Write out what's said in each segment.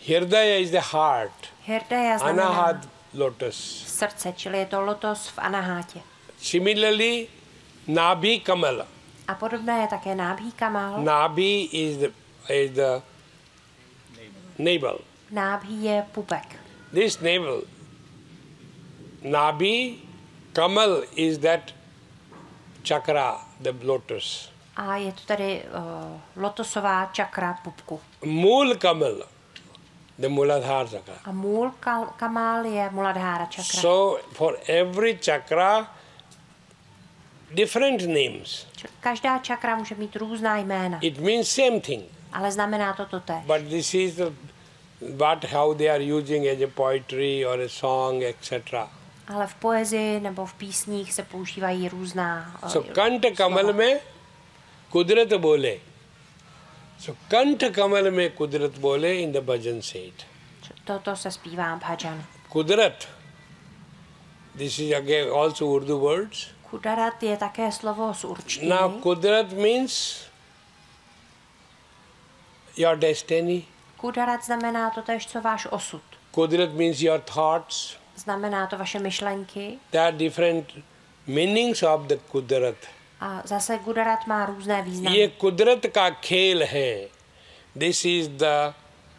Hridaya is the heart. Hridaya znamená Anahat lotus. srdce, čili je to lotos v Anahátě. Similarly, Nabhi Kamal. A podobné je také nábhí kamal. Nabhi is the navel. Nábhí je pupek. This navel, Nabhi Kamal is that chakra, the lotus. A je to tedy lotosová čakra pupku. Mool Kamal, the Muladhara chakra. A můl kamal je Muladhara čakra. So for every chakra, different names. Každá čakra může mít různá jména, It means same thing. ale znamená to totéž. But this is how they are using as a poetry or a song, etc. Ale v poezii nebo v písních se používají různá So Kanta Kamal mein Kudrat bole. So Kanta Kamal mein Kudrat bole in the bhajan set. Toto se zpívá bhajan. Kudrat. This is again also Urdu words. Kudarat je také slovo z určtiny. Now Kudrat means your destiny. Kudarat znamená totéž, co váš osud. Kudrat means your thoughts. Znamená to vaše myšlenky. There are different meanings of the Kudrat. A zase Kudarat má různé významy. ये कुदरत का खेल है. This is the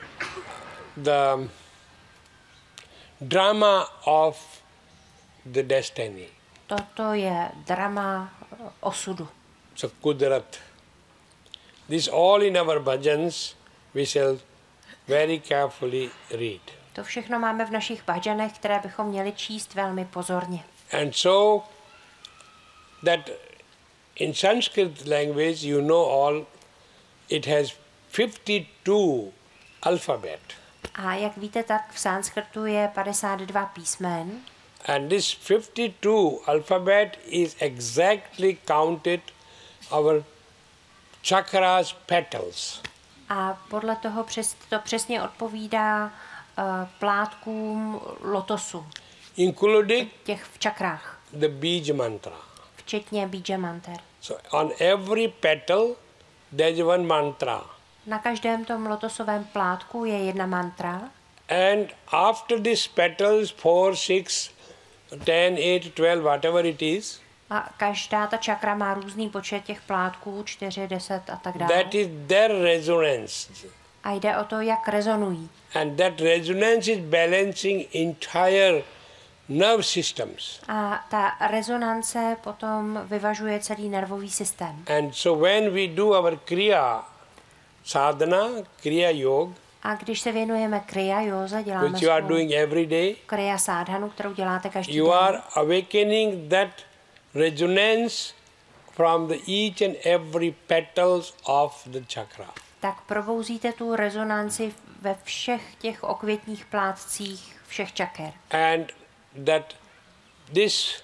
drama of the destiny. Toto je drama osudu. So Kudrat. This all in our bhajans we shall very carefully read. To všechno máme v našich bhajanech, které bychom měli číst velmi pozorně. And so that in Sanskrit language, you know all, it has 52 alphabet. A jak víte, tak v sanskrtu je 52 písmen. And this 52 alphabet is exactly counted our chakras petals. A podle toho to přesně odpovídá plátkům lotosu, Including těch v čakrách, the Bij mantra. včetně Bija manter. So on every petal there is one mantra. Na každém tom lotosovém plátku je jedna mantra. And after these petals, 4, 6, 10, 8, 12, whatever it is, A každá ta čakra má různý počet těch plátků, 4, 10 a tak dále. that is their resonance. A jde o to, jak rezonují. And that resonance is balancing entire nerve systems. A ta rezonance potom vyvažuje celý nervový systém. And so when we do our Kriya sadhana, Kriya yoga, A když se věnujeme kriya józe, děláme which you are svou doing every day, kriya sadhanu, kterou děláte každý you den, are awakening that resonance from the each and every petals of the chakra. tak probouzíte tu rezonanci ve všech těch okvětních plátcích všech čaker. And that this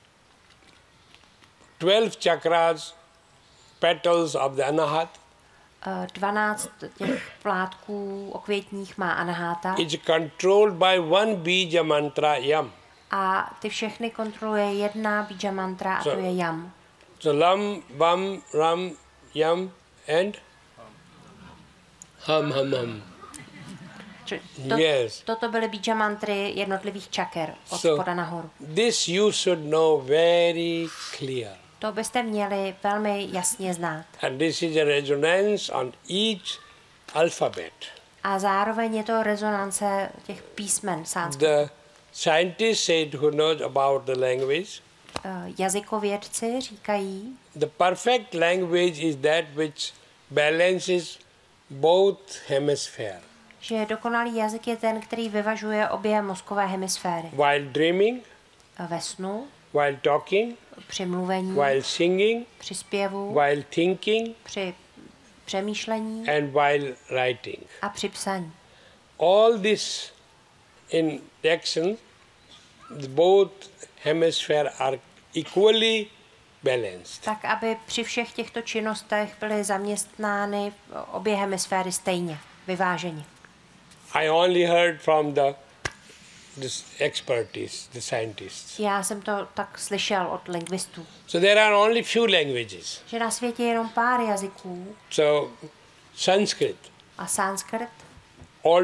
12 chakras, petals of the Anahat, 12 těch plátků okvětních má Anahata is controlled by one bija mantra Yam. a ty všechny kontroluje jedna bija mantra a to je Yam. So Lam, Vam, Ram, Yam and Hum. Yes. Toto byly bija mantry jednotlivých čaker od spoda nahoru. This you should know very clear. To byste měli velmi jasně znát. And this is a resonance on each alphabet. A zároveň je to rezonance těch písmen sanskritu. The scientists said who knows about the language, Jazykovědci říkají, the perfect language is that which balances both hemispheres. že dokonalý jazyk je ten, který vyvažuje obě mozkové hemisféry. While dreaming, Ve snu, while talking, při mluvení, while singing, při zpěvu, while thinking, při přemýšlení and while writing. a při psaní. All this in action, both hemispheres are equally balanced. Tak, aby při všech těchto činnostech byly zaměstnány obě hemisféry stejně, vyváženě. I only heard from this expertise, the scientists. Já jsem to tak slyšel od lingvistů, So there are only few languages. že na světě je jenom pár jazyků So Sanskrit, a sanskrt,